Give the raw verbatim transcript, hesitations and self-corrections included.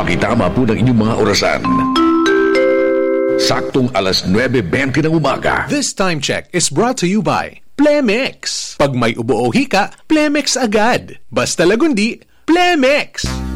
Pakitama po ng inyong mga orasan. Saktong alas nuwebe bente ng umaga. This time check is brought to you by Plemex. Pag may ubo o hika, Plemex agad. Basta lagundi, Plemex.